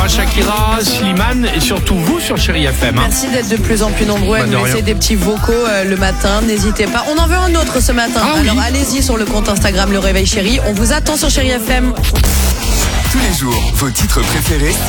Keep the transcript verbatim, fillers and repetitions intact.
Shakira, Slimane et surtout vous sur Chéri F M. Hein. Merci d'être de plus en plus nombreux à Bah, de nous rien. laisser des petits vocaux euh, le matin. N'hésitez pas. On en veut un autre ce matin. Ah, Alors oui. allez-y sur le compte Instagram Le Réveil Chéri. On vous attend sur Chéri F M. Tous les jours, vos titres préférés